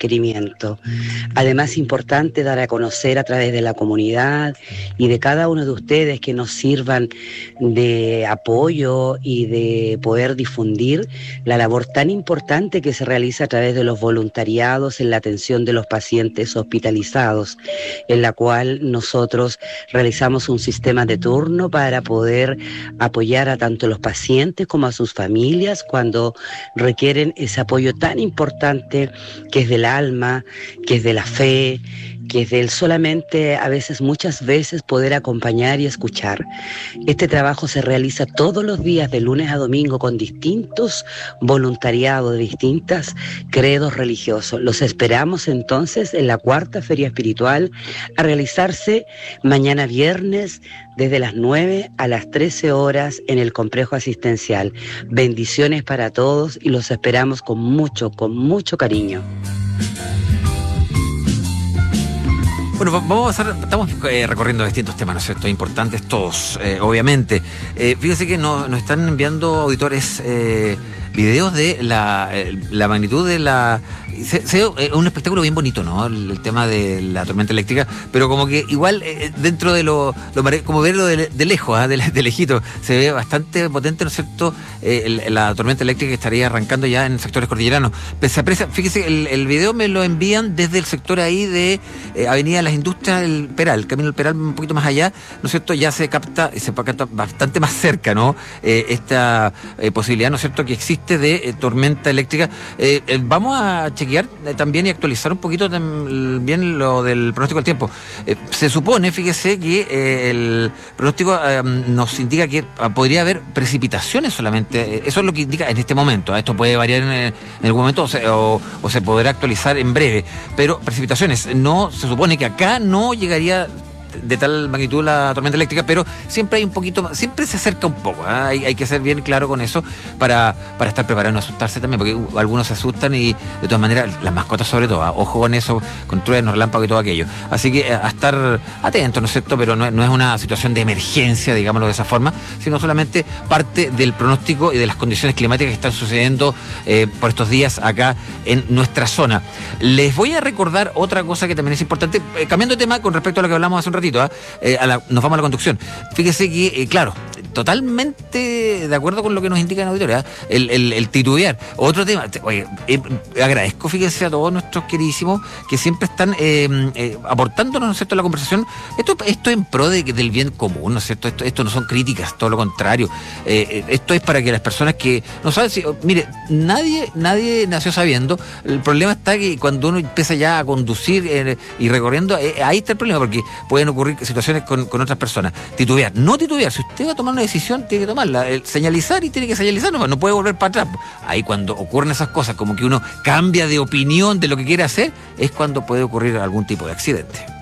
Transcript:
requerimiento. Además, importante dar a conocer a través de la comunidad y de cada uno de ustedes que nos sirvan de apoyo y de poder difundir la labor tan importante que se realiza a través de los voluntariados en la atención de los pacientes hospitalizados, en la cual nosotros realizamos un sistema de turno para poder apoyar a tanto los pacientes como a sus familias cuando requieren ese apoyo tan importante que es del alma, que es de la fe, que es del solamente, a veces, muchas veces, poder acompañar y escuchar. Este trabajo se realiza todos los días, de lunes a domingo, con distintos voluntariados de distintas credos religiosos. Los esperamos entonces en la cuarta Feria Espiritual a realizarse mañana viernes desde las 9 a las 13 horas en el complejo asistencial. Bendiciones para todos y los esperamos con mucho cariño. Bueno, vamos a pasar, estamos recorriendo distintos temas, ¿no es cierto? Importantes todos, obviamente. Fíjese que nos están enviando auditores videos de la magnitud de la... un espectáculo bien bonito, ¿no? El tema de la tormenta eléctrica, pero como que igual dentro de como verlo de lejos, de lejito, se ve bastante potente, ¿no es cierto? La tormenta eléctrica que estaría arrancando ya en sectores cordilleranos. Se aprecia, fíjese, el video me lo envían desde el sector ahí de Avenida Las Industrias, el Peral, Camino del Peral, un poquito más allá, ¿no es cierto? Ya se capta bastante más cerca, ¿no? Esta posibilidad, ¿no es cierto?, que existe de tormenta eléctrica. Vamos a chequear también y actualizar un poquito bien lo del pronóstico del tiempo. Se supone, fíjese, que el pronóstico nos indica que podría haber precipitaciones solamente. Eso es lo que indica en este momento. Esto puede variar en algún momento o se podrá actualizar en breve, pero precipitaciones. No, se supone que acá no llegaría de tal magnitud la tormenta eléctrica, pero siempre hay un poquito, siempre se acerca un poco, ¿eh? Hay que ser bien claro con eso para estar preparado, no asustarse también, porque algunos se asustan y de todas maneras, las mascotas sobre todo, ojo con eso, con truenos, relámpagos y todo aquello. Así que a estar atentos, ¿no es cierto? Pero no es una situación de emergencia, digámoslo de esa forma, sino solamente parte del pronóstico y de las condiciones climáticas que están sucediendo por estos días acá en nuestra zona. Les voy a recordar otra cosa que también es importante, cambiando de tema con respecto a lo que hablamos hace un ratito, nos vamos a la conducción. Fíjese que, claro, totalmente de acuerdo con lo que nos indica en auditoría, el titubear. Otro tema, oye, agradezco, fíjese, a todos nuestros queridísimos que siempre están aportándonos, ¿no es cierto?, a la conversación. Esto en pro del bien común, ¿no es cierto? Esto no son críticas, todo lo contrario. Esto es para que las personas que no saben si... Mire, nadie nació sabiendo. El problema está que cuando uno empieza ya a conducir y recorriendo, ahí está el problema, porque pueden ocurrir situaciones con otras personas. Titubear, no titubear. Si usted va a tomar una decisión, tiene que tomarla. Señalizar, y tiene que señalizar, no puede volver para atrás. Ahí cuando ocurren esas cosas, como que uno cambia de opinión de lo que quiere hacer, es cuando puede ocurrir algún tipo de accidente.